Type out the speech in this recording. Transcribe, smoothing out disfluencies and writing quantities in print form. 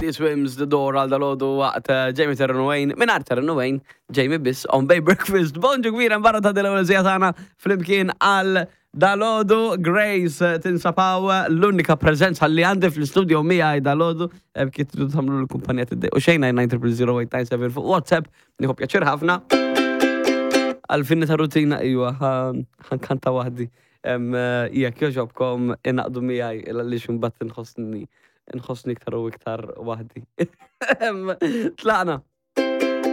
Lady Swims the door għal dal-ħodu waqt Jamie Terranwayne, minar Terranwayne, Jamie Biss on Bay Breakfast. Bonġu kbira mbarra ta' dil-ewwel tagħna flimkien għal dal-ħodu Grace tinsapaw l-unika preżenza li għandi fl-istudio miegħi dal-ħodu kif tridu tagħmlu l-kumpanija tiddej. U xejn 9000897 fuq WhatsApp, nieħu pjaċir ħafna. Għal-finni ta' rutina, ħankanta wahdi. Jek joġobkom inaqdu miħaj il-għalli xumbat nħosni iktar u iktar wahdi. Tlaqna.